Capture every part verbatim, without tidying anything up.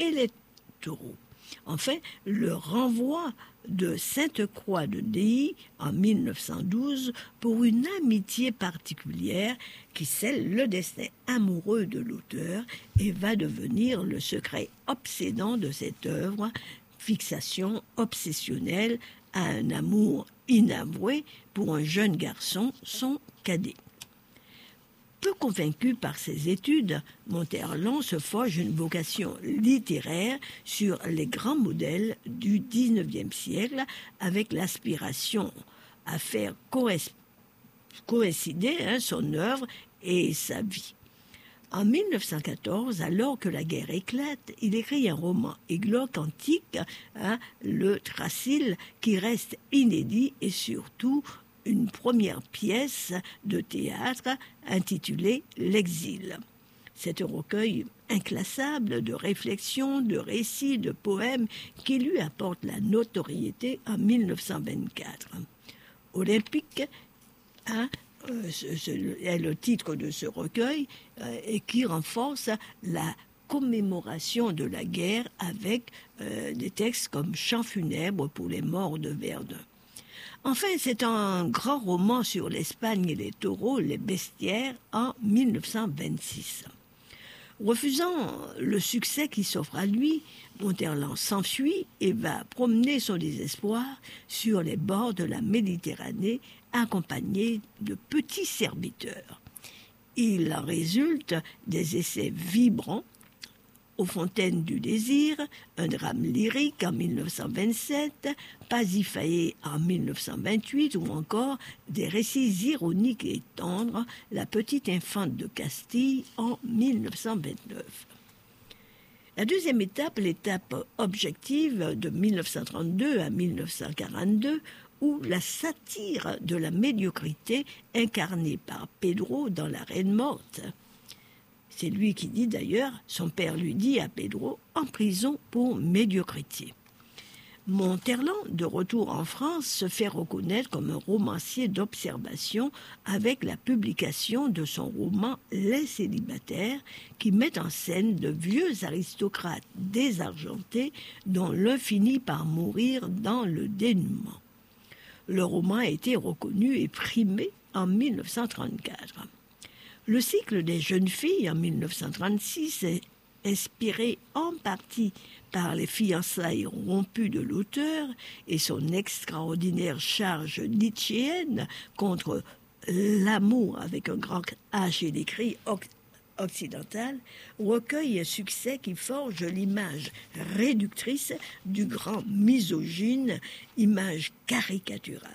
et les taureaux. Enfin, le renvoi de Sainte-Croix de Neuilly en mille neuf cent douze pour une amitié particulière qui scelle le destin amoureux de l'auteur et va devenir le secret obsédant de cette œuvre, fixation obsessionnelle à un amour inavoué pour un jeune garçon, son cadet. Peu convaincu par ses études, Monterland se forge une vocation littéraire sur les grands modèles du dix-neuvième siècle avec l'aspiration à faire coïncider hein, son œuvre et sa vie. En mille neuf cent quatorze, alors que la guerre éclate, il écrit un roman églogue antique, hein, le Tracile, qui reste inédit et surtout une première pièce de théâtre intitulée « L'exil ». C'est un recueil inclassable de réflexions, de récits, de poèmes qui lui apporte la notoriété en mille neuf cent vingt-quatre. Olympique hein, euh, est le titre de ce recueil euh, et qui renforce la commémoration de la guerre avec euh, des textes comme « Chant funèbre pour les morts de Verdun ». Enfin, c'est un grand roman sur l'Espagne et les taureaux, les bestiaires, en mille neuf cent vingt-six. Refusant le succès qui s'offre à lui, Monterland s'enfuit et va promener son désespoir sur les bords de la Méditerranée, accompagné de petits serviteurs. Il en résulte des essais vibrants, Aux Fontaines du désir, un drame lyrique en mille neuf cent vingt-sept, Pasiphae en mille neuf cent vingt-huit ou encore des récits ironiques et tendres, La petite infante de Castille en mille neuf cent vingt-neuf. La deuxième étape, l'étape objective de mille neuf cent trente-deux à mille neuf cent quarante-deux, où la satire de la médiocrité incarnée par Pedro dans La Reine morte. C'est lui qui dit d'ailleurs, son père lui dit à Pedro, en prison pour médiocrité. Monterland, de retour en France, se fait reconnaître comme un romancier d'observation avec la publication de son roman Les célibataires, qui met en scène de vieux aristocrates désargentés dont l'un finit par mourir dans le dénuement. Le roman a été reconnu et primé en mille neuf cent trente-quatre. Le cycle des jeunes filles en mille neuf cent trente-six est inspiré en partie par les fiançailles rompues de l'auteur et son extraordinaire charge nietzschéenne contre l'amour avec un grand H et l'écrit occidental, recueille un succès qui forge l'image réductrice du grand misogyne, image caricaturale.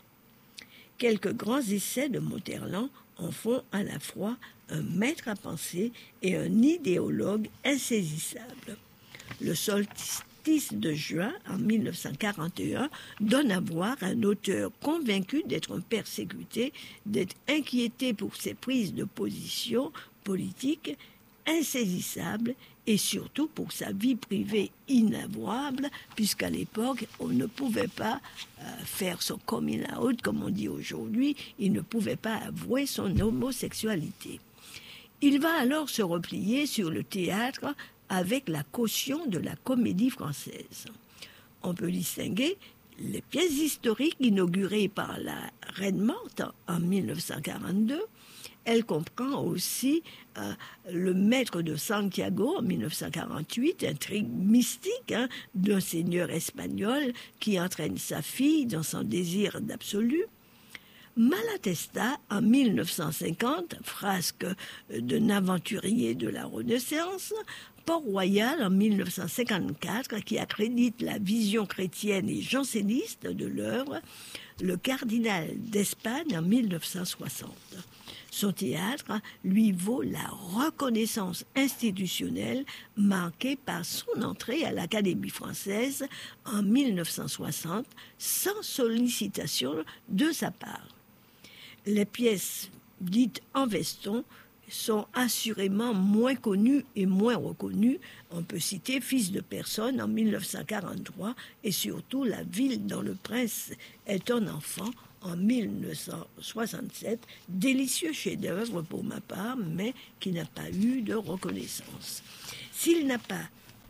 Quelques grands essais de Monterland en font à la fois un maître à penser et un idéologue insaisissable. Le solstice de juin, en mille neuf cent quarante et un, donne à voir un auteur convaincu d'être un persécuté, d'être inquiété pour ses prises de position politique, insaisissable et surtout pour sa vie privée inavouable, puisqu'à l'époque, on ne pouvait pas euh, faire son coming out, comme on dit aujourd'hui, il ne pouvait pas avouer son homosexualité. Il va alors se replier sur le théâtre avec la caution de la comédie française. On peut distinguer les pièces historiques inaugurées par la Reine morte en mille neuf cent quarante-deux. Elle comprend aussi euh, Le Maître de Santiago en mille neuf cent quarante-huit, intrigue mystique hein, d'un seigneur espagnol qui entraîne sa fille dans son désir d'absolu. Malatesta en mille neuf cent cinquante, frasque d'un aventurier de la Renaissance. Port-Royal en mille neuf cent cinquante-quatre, qui accrédite la vision chrétienne et janséniste de l'œuvre. Le Cardinal d'Espagne en mille neuf cent soixante. Son théâtre lui vaut la reconnaissance institutionnelle marquée par son entrée à l'Académie française en mille neuf cent soixante sans sollicitation de sa part. Les pièces dites en veston sont assurément moins connues et moins reconnues. On peut citer Fils de personne en mille neuf cent quarante-trois et surtout La ville dont le prince est un enfant en mille neuf cent soixante-sept, délicieux chef-d'œuvre pour ma part, mais qui n'a pas eu de reconnaissance. S'il n'a pas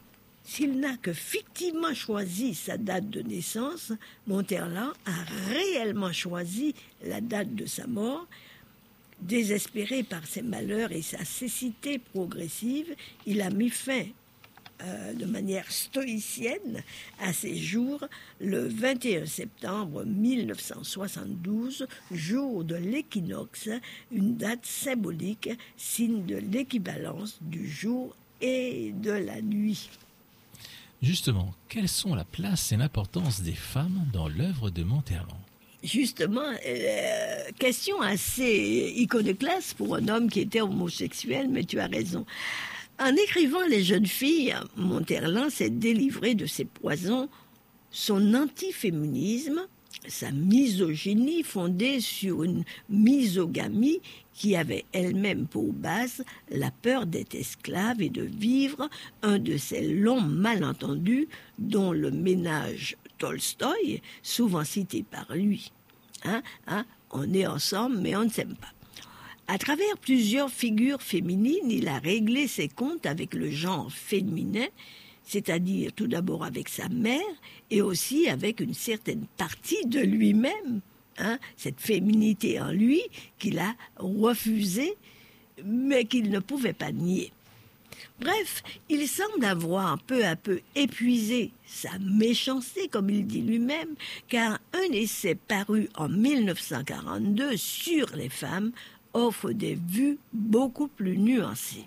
S'il n'a que fictivement choisi sa date de naissance, Monterland a réellement choisi la date de sa mort. Désespéré par ses malheurs et sa cécité progressive, il a mis fin euh, de manière stoïcienne à ses jours le vingt et un septembre mille neuf cent soixante-douze, jour de l'équinoxe, une date symbolique, signe de l'équivalence du jour et de la nuit. Justement, quelles sont la place et l'importance des femmes dans l'œuvre de Monterland ? Justement, euh, question assez iconoclaste pour un homme qui était homosexuel, mais tu as raison. En écrivant Les jeunes filles, Monterland s'est délivré de ses poisons, son antiféminisme, sa misogynie fondée sur une misogamie qui avait elle-même pour base la peur d'être esclave et de vivre un de ces longs malentendus dont le ménage Tolstoï, souvent cité par lui. Hein, hein, on est ensemble, mais on ne s'aime pas. À travers plusieurs figures féminines, il a réglé ses comptes avec le genre féminin, c'est-à-dire tout d'abord avec sa mère et aussi avec une certaine partie de lui-même, hein, cette féminité en lui qu'il a refusée, mais qu'il ne pouvait pas nier. Bref, il semble avoir peu à peu épuisé sa méchanceté, comme il dit lui-même, car un essai paru en mille neuf cent quarante-deux sur les femmes offre des vues beaucoup plus nuancées.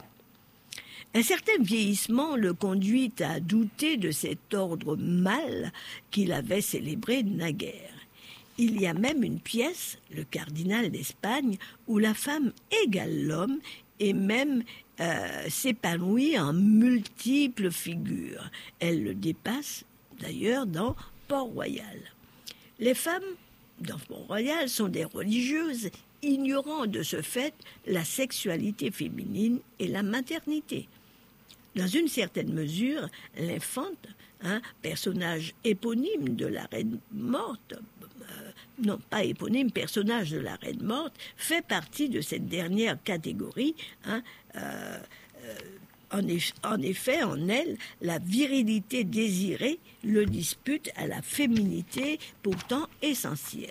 Un certain vieillissement le conduit à douter de cet ordre mâle qu'il avait célébré naguère. Il y a même une pièce, Le Cardinal d'Espagne, où la femme égale l'homme et même euh, s'épanouit en multiples figures. Elle le dépasse d'ailleurs dans Port-Royal. Les femmes dans Port-Royal sont des religieuses, ignorant de ce fait la sexualité féminine et la maternité. Dans une certaine mesure, l'infante, hein, personnage éponyme de la Reine morte, euh, non pas éponyme, personnage de la Reine morte, fait partie de cette dernière catégorie. Hein, euh, euh, en, eff- en effet, en elle, la virilité désirée le dispute à la féminité pourtant essentielle.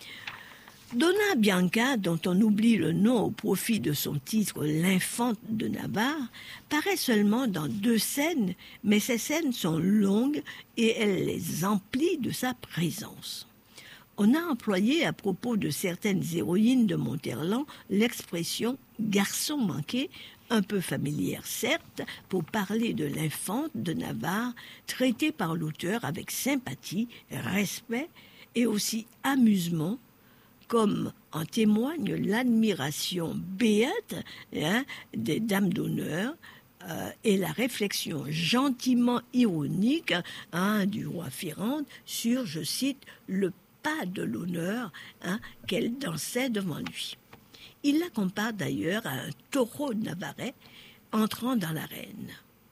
Donna Bianca, dont on oublie le nom au profit de son titre « L'infante de Navarre », paraît seulement dans deux scènes, mais ces scènes sont longues et elle les emplit de sa présence. On a employé à propos de certaines héroïnes de Monterland l'expression « garçon manqué », un peu familière certes, pour parler de l'infante de Navarre, traitée par l'auteur avec sympathie, respect et aussi amusement, comme en témoigne l'admiration béate hein, des dames d'honneur euh, et la réflexion gentiment ironique hein, du roi Firente sur, je cite, le pas de l'honneur hein, qu'elle dansait devant lui. Il la compare d'ailleurs à un taureau navarrais entrant dans l'arène.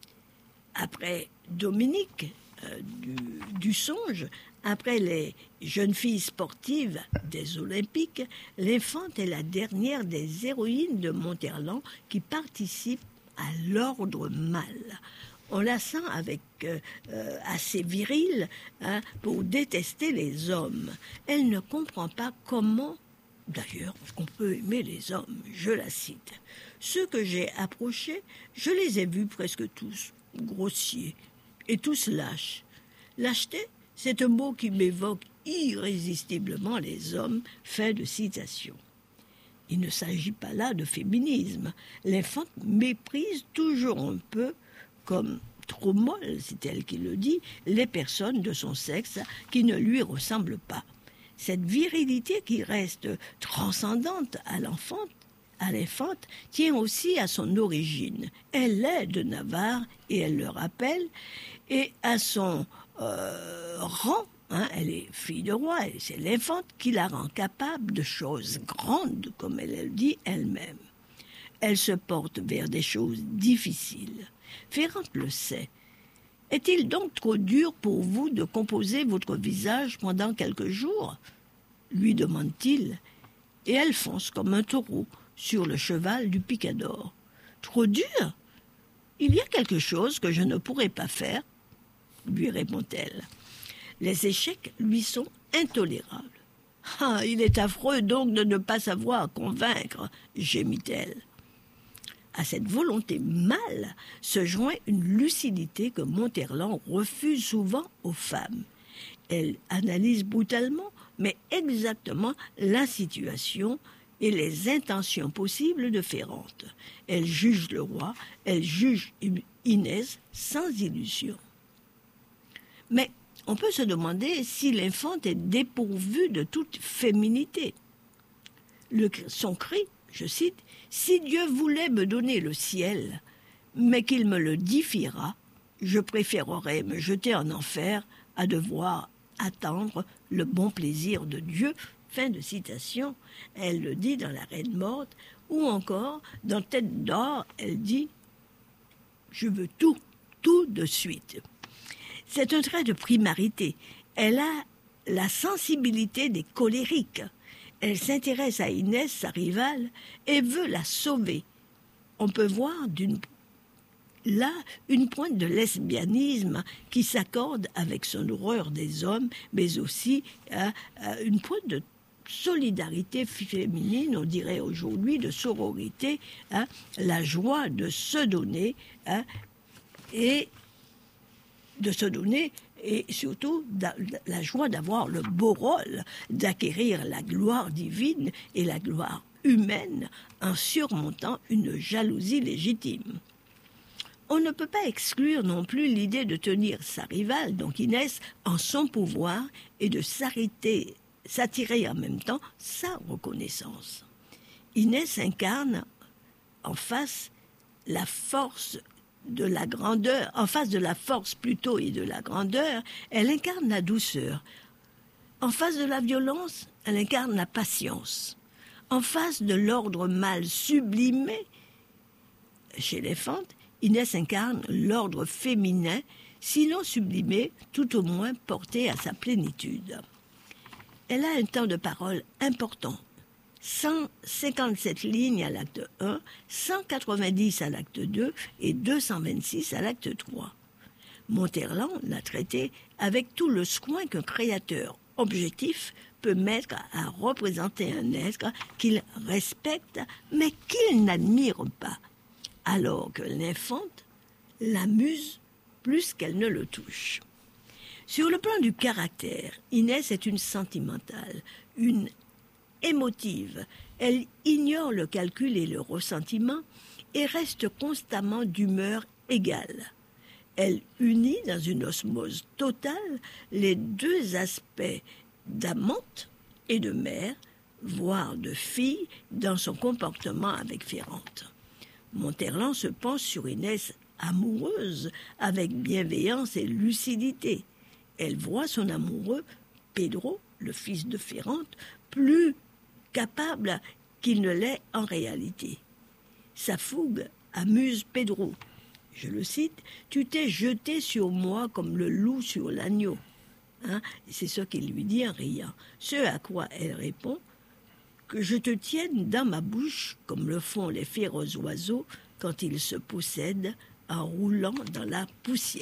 Après Dominique euh, du, du Songe, après les jeunes filles sportives des Olympiques, l'infante est la dernière des héroïnes de Monterland qui participe à l'ordre mâle. On la sent avec euh, euh, assez viril hein, pour détester les hommes. Elle ne comprend pas comment, d'ailleurs, on peut aimer les hommes. Je la cite. Ceux que j'ai approchés, je les ai vus presque tous grossiers et tous lâches. Lâcheté, c'est un mot qui m'évoque irrésistiblement les hommes. Fin de citation. Il ne s'agit pas là de féminisme. L'infante méprise toujours un peu, comme trop molle, c'est elle qui le dit, les personnes de son sexe qui ne lui ressemblent pas. Cette virilité qui reste transcendante à l'enfante, à l'infante, tient aussi à son origine. Elle est de Navarre et elle le rappelle, et à son euh, rang, hein, elle est fille de roi, et c'est l'infante qui la rend capable de choses grandes, comme elle le dit elle-même. Elle se porte vers des choses difficiles. Firente le sait. Est-il donc trop dur pour vous de composer votre visage pendant quelques jours ? Lui demande-t-il, et elle fonce comme un taureau sur le cheval du picador. Trop dur ? Il y a quelque chose que je ne pourrais pas faire, lui répond-elle. Les échecs lui sont intolérables. « Ah, il est affreux donc de ne pas savoir convaincre, gémit-elle. À cette volonté mâle se joint une lucidité que Monterland refuse souvent aux femmes. Elle analyse brutalement, mais exactement la situation et les intentions possibles de Ferrante. Elle juge le roi, elle juge Inès sans illusion. Mais on peut se demander si l'infante est dépourvue de toute féminité. Le, son cri, je cite, « Si Dieu voulait me donner le ciel, mais qu'il me le diffiera, je préférerais me jeter en enfer à devoir attendre le bon plaisir de Dieu. » Fin de citation. Elle le dit dans La Reine morte, ou encore dans Tête d'or, elle dit « Je veux tout, tout de suite ». C'est un trait de primarité. Elle a la sensibilité des colériques. Elle s'intéresse à Inès, sa rivale, et veut la sauver. On peut voir d'une là une pointe de lesbianisme qui s'accorde avec son horreur des hommes, mais aussi euh, une pointe de solidarité féminine, on dirait aujourd'hui, de sororité, hein, la joie de se donner, hein, et de se donner, et surtout la joie d'avoir le beau rôle, d'acquérir la gloire divine et la gloire humaine en surmontant une jalousie légitime. On ne peut pas exclure non plus l'idée de tenir sa rivale, donc Inès, en son pouvoir et de s'arrêter, s'attirer en même temps sa reconnaissance. Inès incarne en face la force de la grandeur, en face de la force plutôt et de la grandeur, elle incarne la douceur. En face de la violence, elle incarne la patience. En face de l'ordre mâle sublimé chez les fantes, Inès incarne l'ordre féminin, sinon sublimé, tout au moins porté à sa plénitude. Elle a un temps de parole important. cent cinquante-sept lignes à l'acte un, cent quatre-vingt-dix à l'acte deux et deux cent vingt-six à l'acte trois. Monterland l'a traité avec tout le soin qu'un créateur objectif peut mettre à représenter un être qu'il respecte mais qu'il n'admire pas, alors que l'infante l'amuse plus qu'elle ne le touche. Sur le plan du caractère, Inès est une sentimentale, une émotive. Elle ignore le calcul et le ressentiment et reste constamment d'humeur égale. Elle unit dans une osmose totale les deux aspects d'amante et de mère, voire de fille, dans son comportement avec Ferrante. Monterland se penche sur Inès amoureuse avec bienveillance et lucidité. Elle voit son amoureux, Pedro, le fils de Ferrante, plus capable qu'il ne l'est en réalité. Sa fougue amuse Pedro. Je le cite, « Tu t'es jeté sur moi comme le loup sur l'agneau. » Hein, c'est ce qu'il lui dit en riant. Ce à quoi elle répond « Que je te tienne dans ma bouche comme le font les féroces oiseaux quand ils se possèdent en roulant dans la poussière. »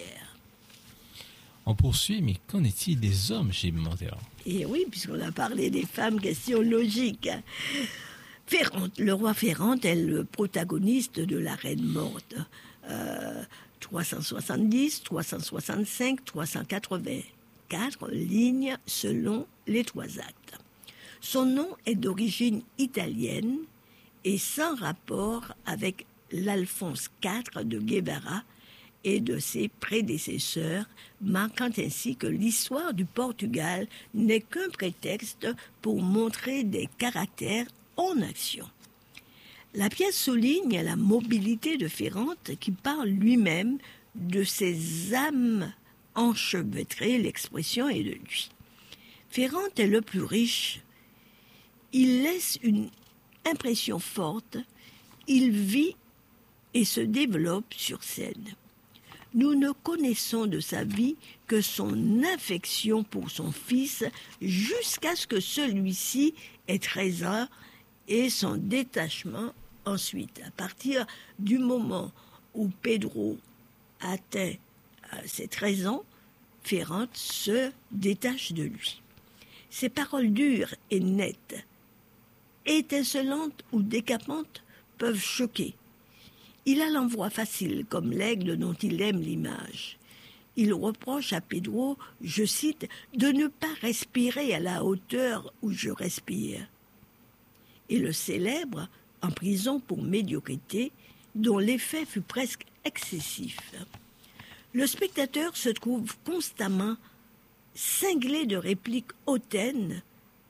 On poursuit, mais qu'en est-il des hommes chez Monterland? Et oui, puisqu'on a parlé des femmes, question logique. Ferrante, le roi Ferrante est le protagoniste de La Reine morte. Euh, trois cent soixante-dix, trois cent soixante-cinq, trois cent quatre-vingt-quatre lignes selon les trois actes. Son nom est d'origine italienne et sans rapport avec l'Alphonse quatre de Guevara et de ses prédécesseurs, marquant ainsi que l'histoire du Portugal n'est qu'un prétexte pour montrer des caractères en action. La pièce souligne la mobilité de Ferrante qui parle lui-même de ses âmes enchevêtrées, l'expression est de lui. Ferrante est le plus riche, il laisse une impression forte, il vit et se développe sur scène. Nous ne connaissons de sa vie que son affection pour son fils jusqu'à ce que celui-ci ait treize ans et son détachement ensuite. À partir du moment où Pedro atteint ses treize ans, Ferrante se détache de lui. Ses paroles dures et nettes, étincelantes ou décapantes, peuvent choquer. Il a l'envoi facile, comme l'aigle dont il aime l'image. Il reproche à Pedro, je cite, « de ne pas respirer à la hauteur où je respire ». Et le célèbre en prison pour médiocrité, dont l'effet fut presque excessif. Le spectateur se trouve constamment cinglé de répliques hautaines,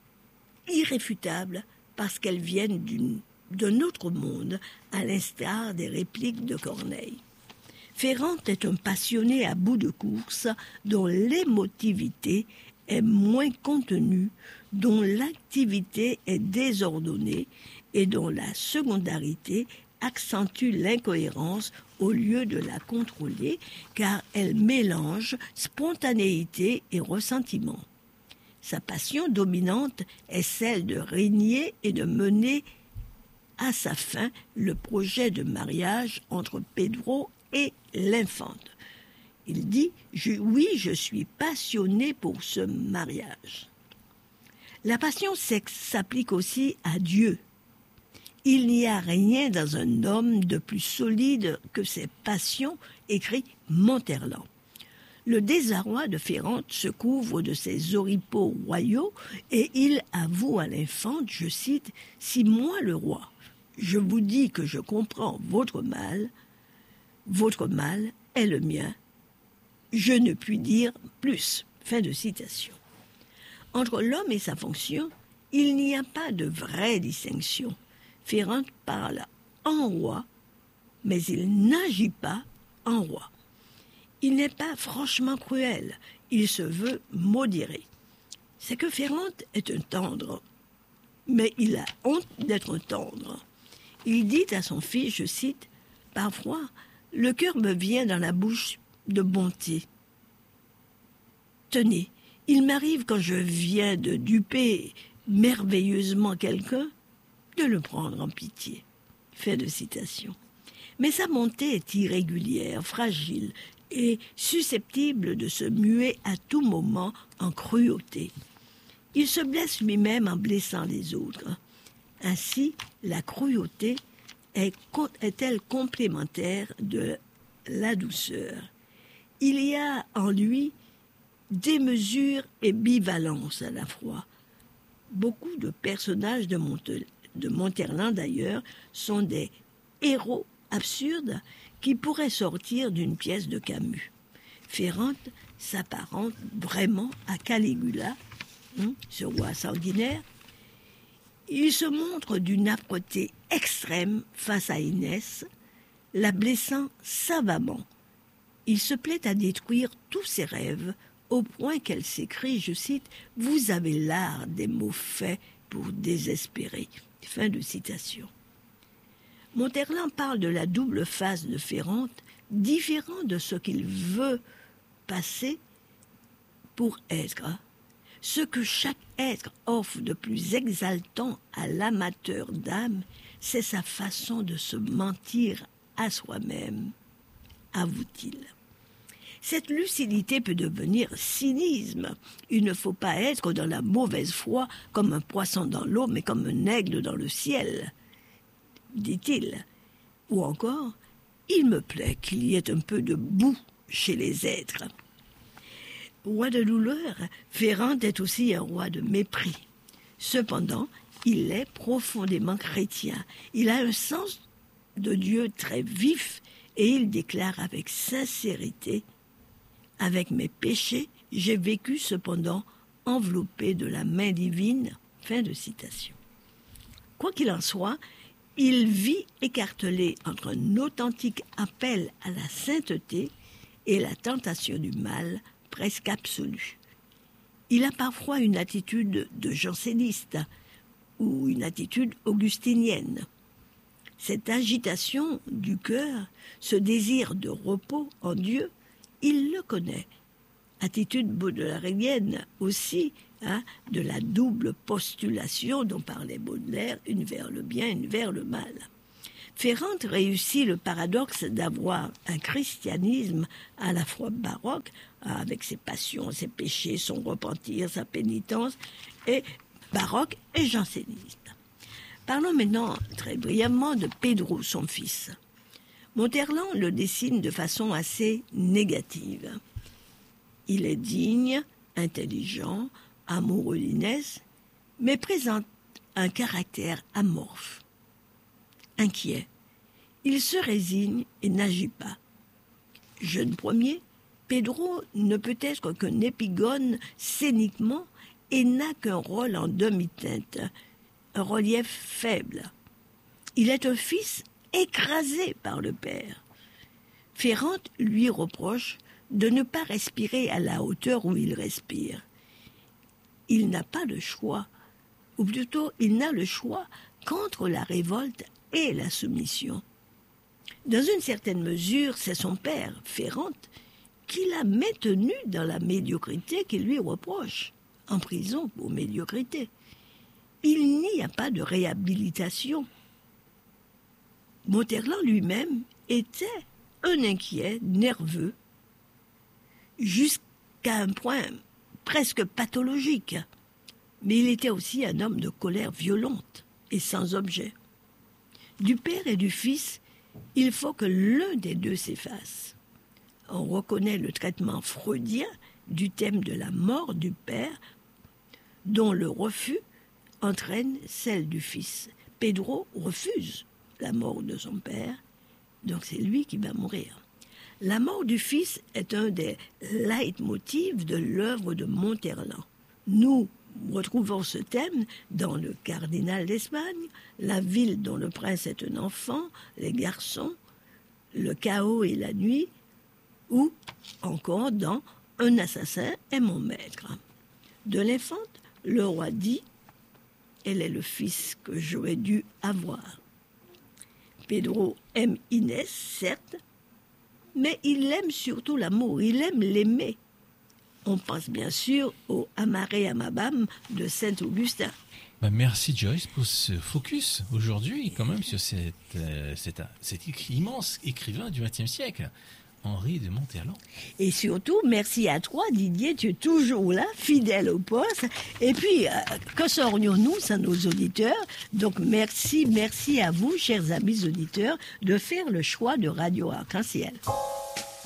irréfutables, parce qu'elles viennent d'une, d'un autre monde, à l'instar des répliques de Corneille. Ferrante est un passionné à bout de course, dont l'émotivité est moins contenue, dont l'activité est désordonnée et dont la secondarité accentue l'incohérence au lieu de la contrôler, car elle mélange spontanéité et ressentiment. Sa passion dominante est celle de régner et de mener à sa fin le projet de mariage entre Pedro et l'infante. Il dit je, « Oui, je suis passionné pour ce mariage ». La passion s'applique aussi à Dieu. Il n'y a rien dans un homme de plus solide que ses passions, écrit Monterland. Le désarroi de Ferrante se couvre de ses oripeaux royaux et il avoue à l'infante, je cite, « Si moi le roi, je vous dis que je comprends votre mal, votre mal est le mien, je ne puis dire plus. » Fin de citation. Entre l'homme et sa fonction, il n'y a pas de vraie distinction. Ferrante parle en roi, mais il n'agit pas en roi. Il n'est pas franchement cruel, il se veut modéré. C'est que Ferrante est un tendre, mais il a honte d'être tendre. Il dit à son fils, je cite, « Parfois, le cœur me vient dans la bouche de bonté. Tenez, il m'arrive quand je viens de duper merveilleusement quelqu'un, de le prendre en pitié. » Fin de citation. Mais sa bonté est irrégulière, fragile et susceptible de se muer à tout moment en cruauté. Il se blesse lui-même en blessant les autres. Ainsi, la cruauté est, est-elle complémentaire de la douceur. Il y a en lui démesure et bivalence à la fois. Beaucoup de personnages de, Monte, de Monterland, d'ailleurs, sont des héros absurdes qui pourraient sortir d'une pièce de Camus. Ferrante s'apparente vraiment à Caligula, hein, ce roi sanguinaire. Il se montre d'une âpreté extrême face à Inès, la blessant savamment. Il se plaît à détruire tous ses rêves, au point qu'elle s'écrie, je cite, « Vous avez l'art des mots faits pour désespérer ». Fin de citation. Monterland parle de la double face de Ferrante, différent de ce qu'il veut passer pour être. Ce que chaque être offre de plus exaltant à l'amateur d'âme, c'est sa façon de se mentir à soi-même, avoue-t-il. Cette lucidité peut devenir cynisme. Il ne faut pas être dans la mauvaise foi comme un poisson dans l'eau, mais comme un aigle dans le ciel, dit-il. Ou encore, il me plaît qu'il y ait un peu de boue chez les êtres. Roi de douleur, Ferrante est aussi un roi de mépris. Cependant, il est profondément chrétien. Il a un sens de Dieu très vif et il déclare avec sincérité « Avec mes péchés, j'ai vécu cependant enveloppé de la main divine. » Fin de citation. Quoi qu'il en soit, il vit écartelé entre un authentique appel à la sainteté et la tentation du mal presque absolue. Il a parfois une attitude de janséniste ou une attitude augustinienne. Cette agitation du cœur, ce désir de repos en Dieu, il le connaît. Attitude baudelairienne aussi, hein, de la double postulation dont parlait Baudelaire, une vers le bien, une vers le mal. Ferrante réussit le paradoxe d'avoir un christianisme à la fois baroque, avec ses passions, ses péchés, son repentir, sa pénitence, et baroque et janséniste. Parlons maintenant très brièvement de Pedro, son fils. Monterland le dessine de façon assez négative. Il est digne, intelligent, amoureux d'Inès, mais présente un caractère amorphe, inquiet. Il se résigne et n'agit pas. Jeune premier, Pedro ne peut être qu'un épigone scéniquement et n'a qu'un rôle en demi-teinte, un relief faible. Il est un fils écrasé par le père. Ferrante lui reproche de ne pas respirer à la hauteur où il respire. Il n'a pas le choix, ou plutôt il n'a le choix qu'entre la révolte et la soumission. Dans une certaine mesure, c'est son père, Ferrante, qui l'a maintenu dans la médiocrité qu'il lui reproche, en prison pour médiocrité. Il n'y a pas de réhabilitation. Monterland lui-même était un inquiet, nerveux, jusqu'à un point presque pathologique. Mais il était aussi un homme de colère violente et sans objet. Du père et du fils, il faut que l'un des deux s'efface. On reconnaît le traitement freudien du thème de la mort du père, dont le refus entraîne celle du fils. Pedro refuse la mort de son père, donc c'est lui qui va mourir. La mort du fils est un des leitmotifs de l'œuvre de Monterland. Nous retrouvons ce thème dans Le Cardinal d'Espagne, La ville dont le prince est un enfant, Les garçons, Le chaos et la nuit, ou encore dans Un assassin est mon maître. De l'Infante, le roi dit « Elle est le fils que j'aurais dû avoir ». Pedro aime Inès, certes, mais il aime surtout l'amour, il aime l'aimer. On pense bien sûr au Amaré Amabam de Saint-Augustin. Bah merci Joyce pour ce focus aujourd'hui quand même sur cette, euh, cet, cet écri, immense écrivain du vingtième siècle, Henri de Monterland. Et surtout, merci à toi Didier, tu es toujours là, fidèle au poste. Et puis, euh, que saurions-nous sans nos auditeurs? Donc merci, merci à vous, chers amis auditeurs, de faire le choix de Radio Arc-en-Ciel.